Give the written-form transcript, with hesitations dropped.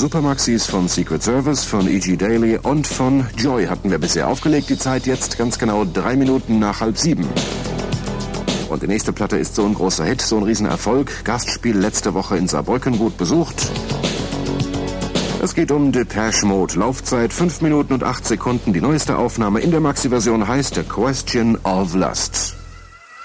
Supermaxis von Secret Service, von E.G. Daily und von Joy hatten wir bisher aufgelegt. Die Zeit jetzt ganz genau 3 Minuten nach 6:30. Und die nächste Platte ist so ein großer Hit, so ein Riesenerfolg. Gastspiel letzte Woche in Saarbrücken, gut besucht. Es geht um Depeche Mode. Laufzeit 5 Minuten und 8 Sekunden. Die neueste Aufnahme in der Maxi-Version heißt A Question of Lust.